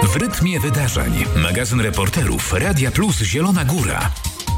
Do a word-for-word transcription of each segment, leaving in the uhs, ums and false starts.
W rytmie wydarzeń. Magazyn reporterów Radia Plus Zielona Góra.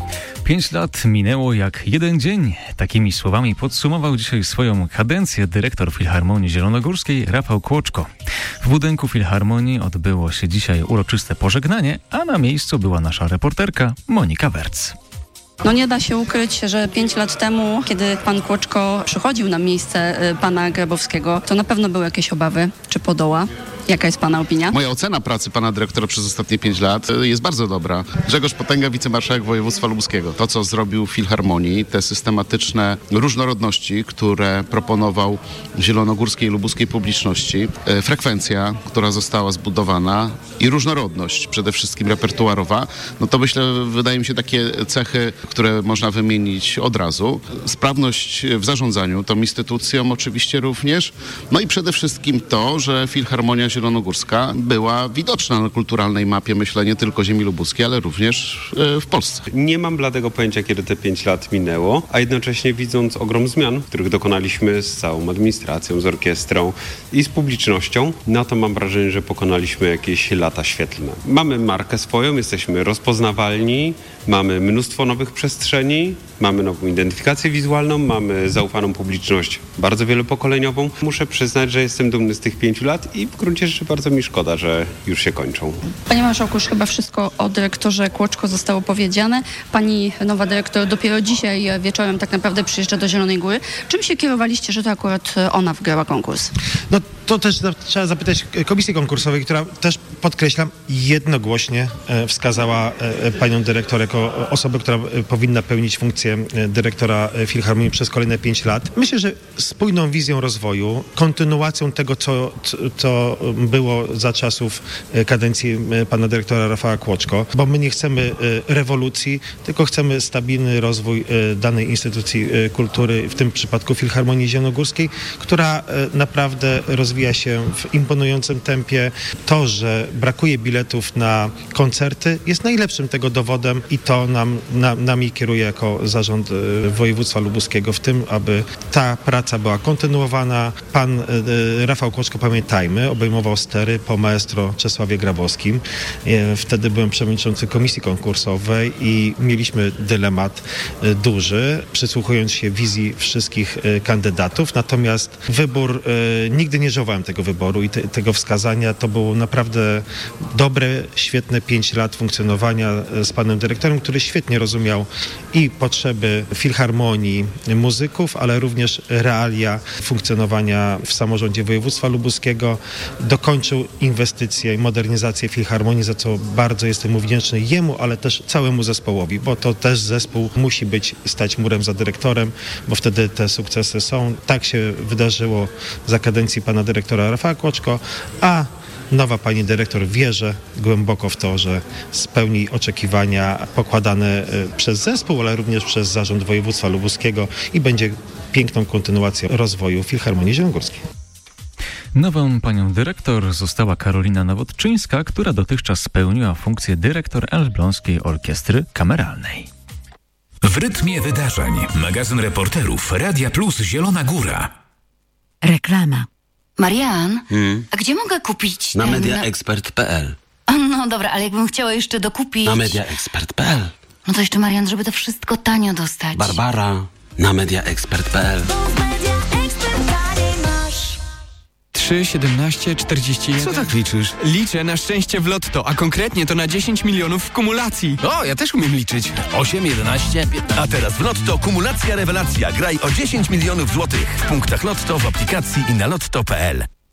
Pięć lat minęło jak jeden dzień. Takimi słowami podsumował dzisiaj swoją kadencję dyrektor Filharmonii Zielonogórskiej Rafał Kłoczko. W budynku Filharmonii odbyło się dzisiaj uroczyste pożegnanie, a na miejscu była nasza reporterka Monika Werc. No nie da się ukryć, że pięć lat temu, kiedy pan Kłoczko przychodził na miejsce pana Grabowskiego, to na pewno były jakieś obawy, czy podoła. Jaka jest pana opinia? Moja ocena pracy pana dyrektora przez ostatnie pięć lat jest bardzo dobra. Grzegorz Potęga, wicemarszałek województwa lubuskiego. To, co zrobił w Filharmonii, te systematyczne różnorodności, które proponował zielonogórskiej i lubuskiej publiczności, e, frekwencja, która została zbudowana i różnorodność, przede wszystkim repertuarowa, no to myślę, wydaje mi się takie cechy, które można wymienić od razu. Sprawność w zarządzaniu tą instytucją oczywiście również, no i przede wszystkim to, że Filharmonia Zielonogórska była widoczna na kulturalnej mapie, myślę, nie tylko ziemi lubuskiej, ale również w Polsce. Nie mam bladego pojęcia, kiedy te pięć lat minęło, a jednocześnie widząc ogrom zmian, których dokonaliśmy z całą administracją, z orkiestrą i z publicznością, no to mam wrażenie, że pokonaliśmy jakieś lata świetlne. Mamy markę swoją, jesteśmy rozpoznawalni, mamy mnóstwo nowych przestrzeni, mamy nową identyfikację wizualną, mamy zaufaną publiczność bardzo wielopokoleniową. Muszę przyznać, że jestem dumny z tych pięciu lat i w gruncie rzeczy bardzo mi szkoda, że już się kończą. Panie marszałku, już chyba wszystko o dyrektorze Kłoczko zostało powiedziane. Pani nowa dyrektor dopiero dzisiaj wieczorem tak naprawdę przyjeżdża do Zielonej Góry. Czym się kierowaliście, że to akurat ona wygrała konkurs? No to też trzeba zapytać komisji konkursowej, która też, podkreślam, jednogłośnie wskazała panią dyrektor jako osobę, która powinna pełnić funkcję dyrektora Filharmonii przez kolejne pięć lat. Myślę, że spójną wizją rozwoju, kontynuacją tego, co, co było za czasów kadencji pana dyrektora Rafała Kłoczko, bo my nie chcemy rewolucji, tylko chcemy stabilny rozwój danej instytucji kultury, w tym przypadku Filharmonii Zielonogórskiej, która naprawdę rozwija się w imponującym tempie. To, że brakuje biletów na koncerty, jest najlepszym tego dowodem i to nam, na, nami kieruje jako zarząd województwa lubuskiego w tym, aby ta praca była kontynuowana. Pan Rafał Kłoczko, pamiętajmy, obejmował stery po maestro Czesławie Grabowskim. Wtedy byłem przewodniczący komisji konkursowej i mieliśmy dylemat duży, przysłuchując się wizji wszystkich kandydatów. Natomiast wybór, nigdy nie żałowałem tego wyboru i te, tego wskazania. To było naprawdę dobre, świetne pięć lat funkcjonowania z panem dyrektorem, który świetnie rozumiał i potrzeby filharmonii, muzyków, ale również realia funkcjonowania w samorządzie województwa lubuskiego. Dokończył inwestycje i modernizację filharmonii, za co bardzo jestem mu wdzięczny jemu, ale też całemu zespołowi, bo to też zespół musi być, stać murem za dyrektorem, bo wtedy te sukcesy są. Tak się wydarzyło za kadencji pana dyrektora Rafała Kłoczko, a nowa pani dyrektor wierzy głęboko w to, że spełni oczekiwania pokładane przez zespół, ale również przez zarząd województwa lubuskiego i będzie piękną kontynuacją rozwoju Filharmonii Zielonogórskiej. Nową panią dyrektor została Karolina Nowotczyńska, która dotychczas spełniła funkcję dyrektor Elbląskiej Orkiestry Kameralnej. W rytmie wydarzeń. Magazyn reporterów Radia Plus Zielona Góra. Reklama. Marian, hmm? a gdzie mogę kupić... Na ten... mediaexpert kropka p l. No dobra, ale jakbym chciała jeszcze dokupić... Na mediaexpert kropka p l. No to jeszcze, Marian, żeby to wszystko tanio dostać. Barbara, na mediaexpert kropka p l. trzy, siedemnaście, czterdzieści jeden. Co tak liczysz? Liczę na szczęście w lotto, a konkretnie to na dziesięć milionów w kumulacji. O, ja też umiem liczyć. osiem, jedenaście, piętnaście. A teraz w Lotto kumulacja rewelacja. Graj o dziesięć milionów złotych w punktach Lotto, w aplikacji i na lotto kropka p l.